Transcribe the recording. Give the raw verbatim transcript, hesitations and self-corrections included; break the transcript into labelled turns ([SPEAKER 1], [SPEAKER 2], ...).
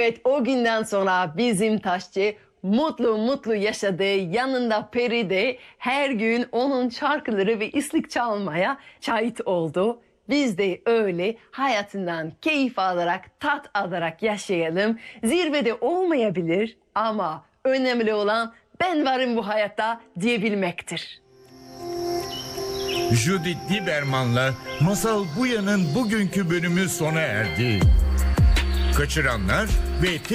[SPEAKER 1] Evet, o günden sonra bizim Taşçı mutlu mutlu yaşadı. Yanında Peri de her gün onun şarkıları ve islik çalmaya şahit oldu. Biz de öyle hayatından keyif alarak, tat alarak yaşayalım. Zirvede olmayabilir ama önemli olan ben varım bu hayatta diyebilmektir.
[SPEAKER 2] Judith Lieberman'la Masal Buya'nın bugünkü bölümü sona erdi. Kaçıranlar ve